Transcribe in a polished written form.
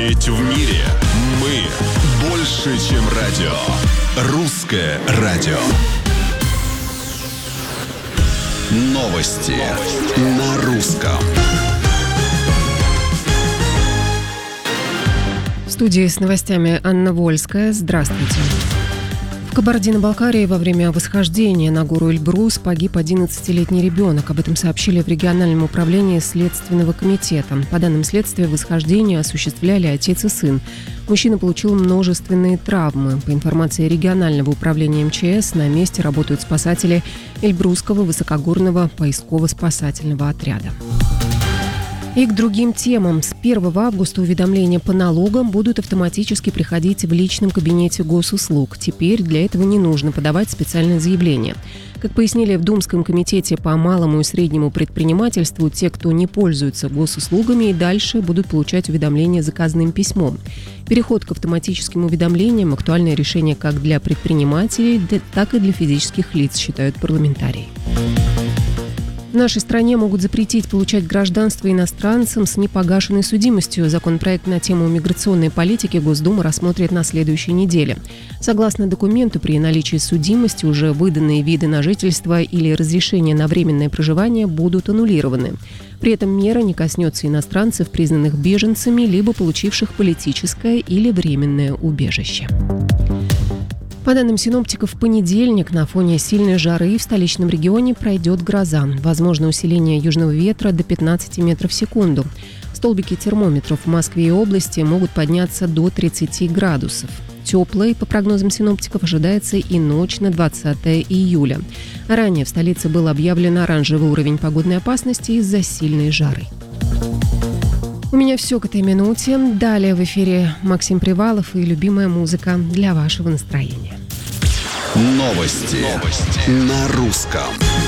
Ведь в мире мы больше, чем радио. Русское радио. Новости на русском. В студии с новостями Анна Вольская. Здравствуйте. В Кабардино-Балкарии во время восхождения на гору Эльбрус погиб 11-летний ребенок. Об этом сообщили в региональном управлении Следственного комитета. По данным следствия, восхождение осуществляли отец и сын. Мужчина получил множественные травмы. По информации регионального управления МЧС, на месте работают спасатели Эльбрусского высокогорного поисково-спасательного отряда. И к другим темам. С 1 августа уведомления по налогам будут автоматически приходить в личном кабинете госуслуг. Теперь для этого не нужно подавать специальное заявление. Как пояснили в Думском комитете по малому и среднему предпринимательству, те, кто не пользуется госуслугами, и дальше будут получать уведомления заказным письмом. Переход к автоматическим уведомлениям – актуальное решение как для предпринимателей, так и для физических лиц, считают парламентарии. В нашей стране могут запретить получать гражданство иностранцам с непогашенной судимостью. Законопроект на тему миграционной политики Госдума рассмотрит на следующей неделе. Согласно документу, при наличии судимости уже выданные виды на жительство или разрешение на временное проживание будут аннулированы. При этом мера не коснется иностранцев, признанных беженцами, либо получивших политическое или временное убежище. По данным синоптиков, в понедельник на фоне сильной жары в столичном регионе пройдет гроза. Возможно усиление южного ветра до 15 метров в секунду. Столбики термометров в Москве и области могут подняться до 30 градусов. Теплой, по прогнозам синоптиков, ожидается и ночь на 20 июля. Ранее в столице был объявлен оранжевый уровень погодной опасности из-за сильной жары. У меня все к этой минуте. Далее в эфире Максим Привалов и любимая музыка для вашего настроения. Новости на русском.